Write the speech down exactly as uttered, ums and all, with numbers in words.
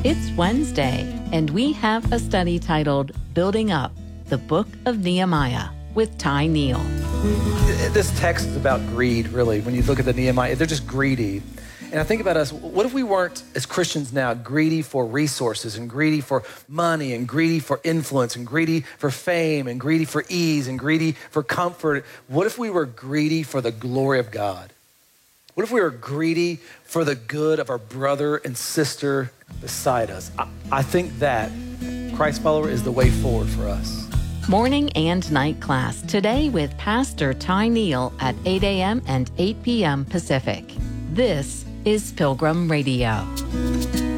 It's Wednesday, and we have a study titled Building Up, the Book of Nehemiah with Ty Neal. This text is about greed, really. When you look at the Nehemiah, they're just greedy. And I think about us, what if we weren't, as Christians now, greedy for resources and greedy for money and greedy for influence and greedy for fame and greedy for ease and greedy for comfort? What if we were greedy for the glory of God? What if we were greedy for the good of our brother and sister beside us? I, I think that Christ follower is the way forward for us. Morning and night class today with Pastor Ty Neal at eight a.m. and eight p.m. Pacific. This is Pilgrim Radio.